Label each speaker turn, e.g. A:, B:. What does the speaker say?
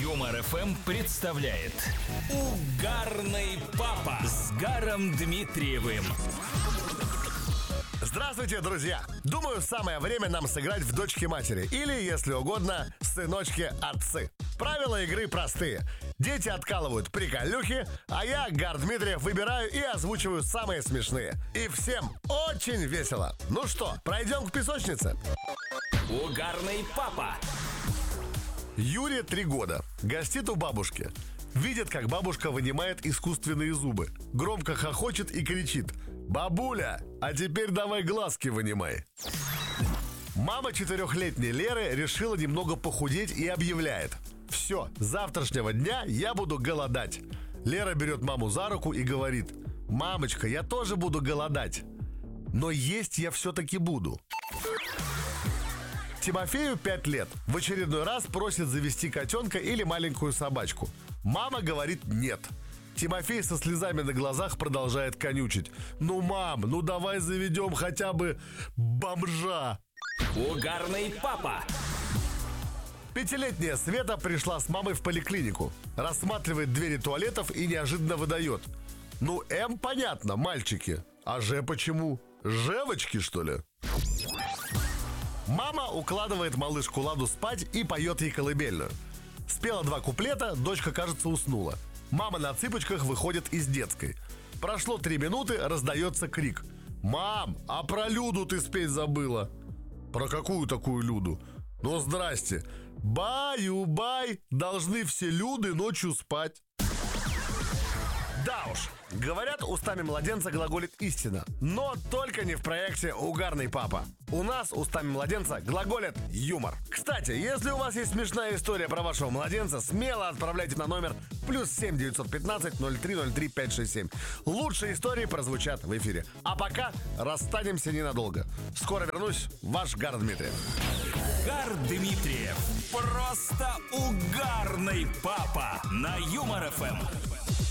A: Юмор ФМ представляет Угарный папа с Гаром Дмитриевым.
B: Здравствуйте, друзья! Думаю, самое время нам сыграть в дочки-матери. Или, если угодно, сыночки-отцы. Правила игры простые. Дети откалывают приколюхи, а я, Гар Дмитриев, выбираю и озвучиваю самые смешные. И всем очень весело. Ну что, пройдем к песочнице?
A: Угарный папа.
B: Юре 3 года. Гостит у бабушки. Видит, как бабушка вынимает искусственные зубы. Громко хохочет и кричит: «Бабуля, а теперь давай глазки вынимай». Мама 4-летней Леры решила немного похудеть и объявляет: «Все, с завтрашнего дня я буду голодать». Лера берет маму за руку и говорит: «Мамочка, я тоже буду голодать, но есть я все-таки буду». Тимофею 5 лет. В очередной раз просит завести котенка или маленькую собачку. Мама говорит нет. Тимофей со слезами на глазах продолжает конючить: «Ну, мам, ну давай заведем хотя бы бомжа».
A: Угарный папа.
B: 5-летняя Света пришла с мамой в поликлинику. Рассматривает двери туалетов и неожиданно выдает: «Ну, М понятно, мальчики. А Ж почему? Жевочки, что ли?» Мама укладывает малышку Ладу спать и поет ей колыбельную. Спела 2 куплета, дочка, кажется, уснула. Мама на цыпочках выходит из детской. Прошло 3 минуты, раздается крик: «Мам, а про Люду ты спеть забыла». «Про какую такую Люду?» «Ну, здрасте. Баю-бай, должны все Люды ночью спать». Да уж, говорят, устами младенца глаголит истина. Но только не в проекте «Угарный папа». У нас устами младенца глаголит юмор. Кстати, если у вас есть смешная история про вашего младенца, смело отправляйте на номер +7 915 0303 567. Лучшие истории прозвучат в эфире. А пока расстанемся ненадолго. Скоро вернусь, ваш Гар Дмитриев.
A: Гар Дмитриев. Просто угарный папа на Юмор ФМ.